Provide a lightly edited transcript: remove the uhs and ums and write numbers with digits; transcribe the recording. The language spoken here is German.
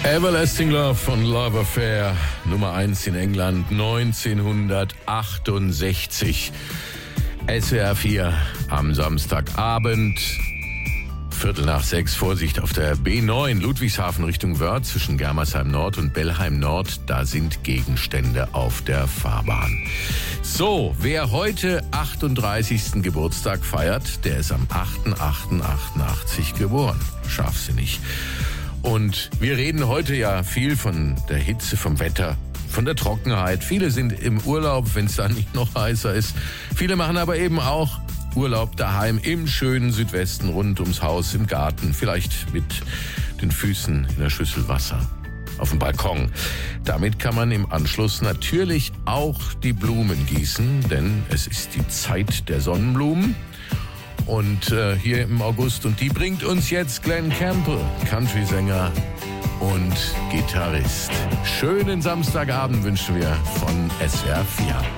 Everlasting Love von Love Affair, Nummer 1 in England, 1968. SWR 4 am Samstagabend, 5:45, Vorsicht auf der B9, Ludwigshafen Richtung Wörth, zwischen Germersheim Nord und Bellheim Nord, da sind Gegenstände auf der Fahrbahn. So, wer heute 38. Geburtstag feiert, der ist am 8.8.88 geboren. Scharfsinnig. Und wir reden heute ja viel von der Hitze, vom Wetter, von der Trockenheit. Viele sind im Urlaub, wenn es dann nicht noch heißer ist. Viele machen aber eben auch Urlaub daheim im schönen Südwesten, rund ums Haus, im Garten, vielleicht mit den Füßen in der Schüssel Wasser, auf dem Balkon. Damit kann man im Anschluss natürlich auch die Blumen gießen, denn es ist die Zeit der Sonnenblumen. Und hier im August. Und die bringt uns jetzt Glenn Campbell, Country-Sänger und Gitarrist. Schönen Samstagabend wünschen wir von SWR 4.